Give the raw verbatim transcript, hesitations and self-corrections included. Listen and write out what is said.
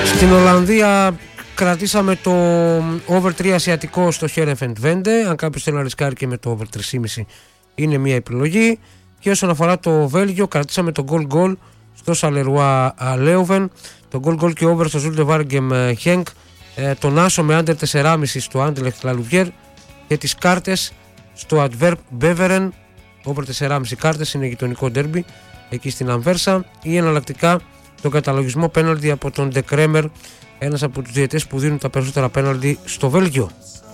Στην Ολλανδία κρατήσαμε το over τρία ασιατικό στο Heerenveen. Αν κάποιος θέλει να ρισκάρει και με το over τρία κόμμα πέντε είναι μια επιλογή. Και όσον αφορά το Βέλγιο, κρατήσαμε το goal goal στο Σαλερουά Λέουβεν, το goal goal και over στο Ζούλτε Βάργκεμ Χένκ, τον Άσο με άντερ τέσσερα κόμμα πέντε στο Άντελεχτ Λαλουβιέρ και τις κάρτες στο Adverb Beveren, over τέσσερα κόμμα πέντε κάρτες, είναι γειτονικό ντέρμπι εκεί στην Αμβέρσα, ή εναλλακτικά τον καταλογισμό πέναλτι από τον Ντε Κρέμερ, ένας από τους διαιτές που δίνουν τα περισσότερα πέναλτι στο Βέλγιο.